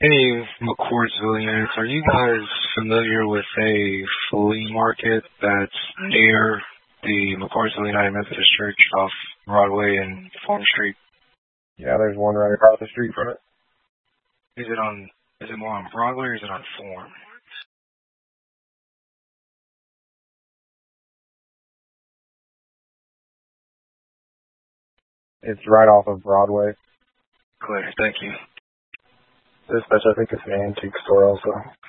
Hey, McCourtsvillians, are you guys familiar with a flea market that's near the McCourtsville United Methodist Church off Broadway and Farm Street? Yeah, there's one right across the street from it. Is it more on Broadway or is it on Farm? It's right off of Broadway. Clear, thank you. This, I think it's an antique store also.